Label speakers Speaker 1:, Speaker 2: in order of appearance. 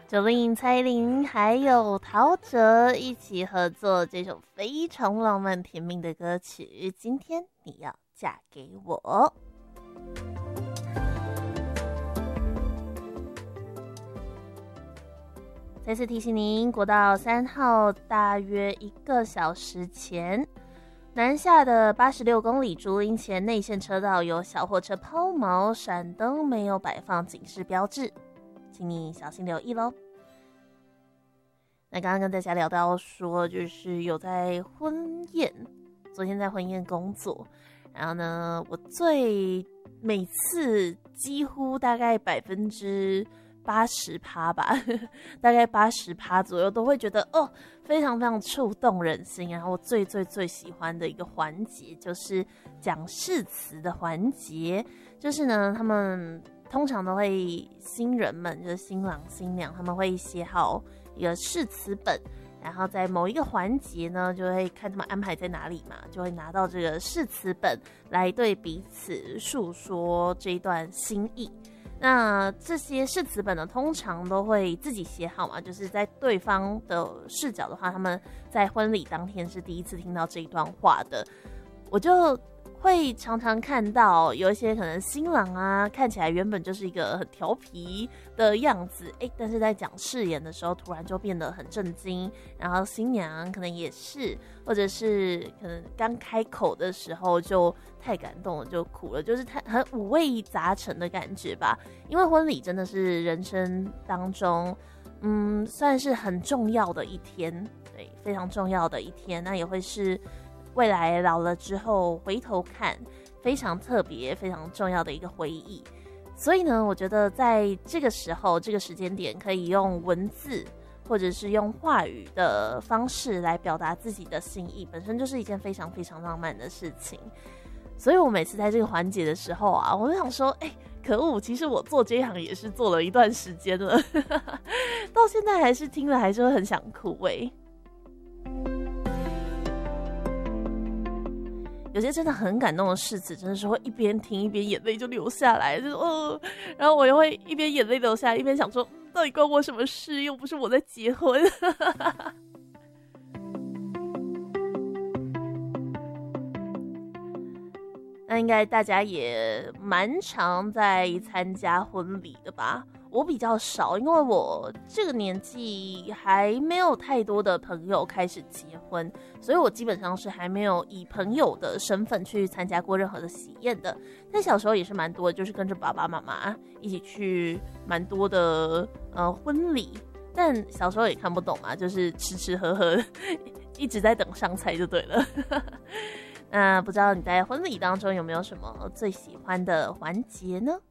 Speaker 1: Jolin、蔡依林还有陶喆一起合作这首非常浪漫甜蜜的歌曲《今天你要嫁给我》。再次提醒您，国道3号大约1个小时前南下的86公里竹林前内线车道有小货车抛锚，闪灯没有摆放警示标志，请你小心留意咯。那刚刚跟大家聊到说，就是有在婚宴，昨天在婚宴工作，然后呢，我每次几乎大概80%吧，大概80%左右都会觉得非常非常触动人心。然后我最喜欢的一个环节就是讲誓词的环节，就是呢，他们通常都会新人们，就是新郎新娘，他们会写好一个誓词本，然后在某一个环节呢，就会看他们安排在哪里嘛，就会拿到这个誓词本来对彼此诉说这一段心意。那这些誓词本呢，通常都会自己写好嘛，就是在对方的视角的话，他们在婚礼当天是第一次听到这一段话的，我就会常常看到有一些可能新郎啊，看起来原本就是一个很调皮的样子，但是在讲誓言的时候，突然就变得很震惊。然后新娘可能也是，或者是可能刚开口的时候就太感动了，就哭了，就是很五味杂陈的感觉吧。因为婚礼真的是人生当中，算是很重要的一天，对，非常重要的一天。那也会是未来老了之后回头看非常特别非常重要的一个回忆。所以呢，我觉得在这个时候这个时间点，可以用文字或者是用话语的方式来表达自己的心意，本身就是一件非常非常浪漫的事情。所以我每次在这个环节的时候啊，我就想说可恶，其实我做这一行也是做了一段时间了到现在还是听了还是会很想哭有些真的很感动的誓词，真的是会一边听一边眼泪就流下来，就是然后我又会一边眼泪流下来，一边想说，到底关我什么事？又不是我在结婚。那应该大家也蛮常在参加婚礼的吧？我比较少，因为我这个年纪还没有太多的朋友开始结婚，所以我基本上是还没有以朋友的身份去参加过任何的喜宴的。但小时候也是蛮多的，就是跟着爸爸妈妈一起去蛮多的婚礼，但小时候也看不懂啊，就是吃吃喝喝，一直在等上菜就对了。那不知道你在婚礼当中有没有什么最喜欢的环节呢？